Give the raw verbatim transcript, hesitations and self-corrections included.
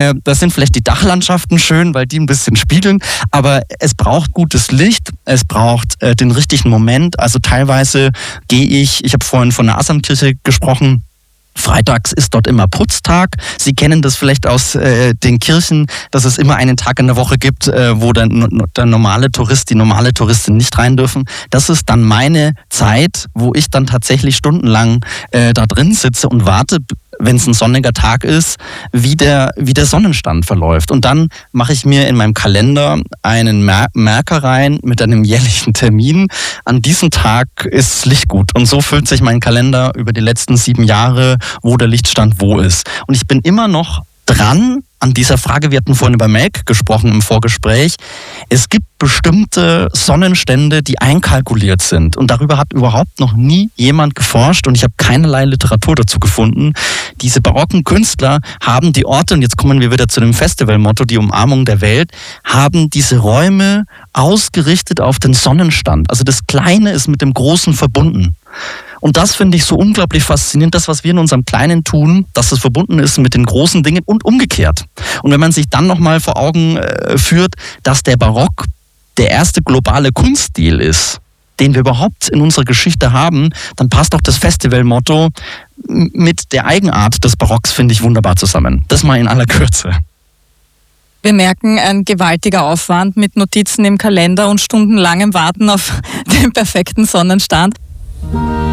Äh, das sind vielleicht die Dachlandschaften schön, weil die ein bisschen spiegeln, aber es braucht gutes Licht, es braucht äh, den richtigen Moment. Also teilweise gehe ich, ich habe vorhin von der Assamkirche gesprochen, freitags ist dort immer Putztag. Sie kennen das vielleicht aus äh, den Kirchen, dass es immer einen Tag in der Woche gibt, äh, wo der, der normale Tourist, die normale Touristin nicht rein dürfen. Das ist dann meine Zeit, wo ich dann tatsächlich stundenlang äh, da drin sitze und warte, wenn es ein sonniger Tag ist, wie der, wie der Sonnenstand verläuft. Und dann mache ich mir in meinem Kalender einen Mer- Merker rein mit einem jährlichen Termin. An diesem Tag ist Licht gut. Und so füllt sich mein Kalender über die letzten sieben Jahre, wo der Lichtstand wo ist. Und ich bin immer noch dran an dieser Frage, wir hatten vorhin über Melk gesprochen im Vorgespräch. Es gibt bestimmte Sonnenstände, die einkalkuliert sind. Und darüber hat überhaupt noch nie jemand geforscht und ich habe keinerlei Literatur dazu gefunden. Diese barocken Künstler haben die Orte, und jetzt kommen wir wieder zu dem Festivalmotto, die Umarmung der Welt, haben diese Räume ausgerichtet auf den Sonnenstand. Also das Kleine ist mit dem Großen verbunden. Und das finde ich so unglaublich faszinierend, das, was wir in unserem Kleinen tun, dass es verbunden ist mit den großen Dingen und umgekehrt. Und wenn man sich dann nochmal vor Augen äh, führt, dass der Barock der erste globale Kunststil ist, den wir überhaupt in unserer Geschichte haben, dann passt auch das Festivalmotto mit der Eigenart des Barocks, finde ich, wunderbar zusammen. Das mal in aller Kürze. Wir merken, ein gewaltiger Aufwand mit Notizen im Kalender und stundenlangem Warten auf den perfekten Sonnenstand.